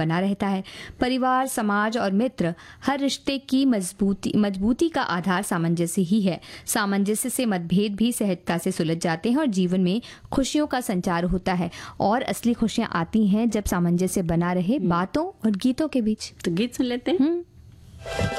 बना रहता है। परिवार, समाज और मित्र, हर रिश्ते की मजबूती का आधार सामंजस्य ही है। सामंजस्य से मतभेद भी सहजता से सुलझ जाते हैं और जीवन में खुशियों का संचार होता है। और असली खुशियां आती हैं जब सामंजस्य बना रहे बातों और गीतों के बीच। तो गीत सुन लेते हैं।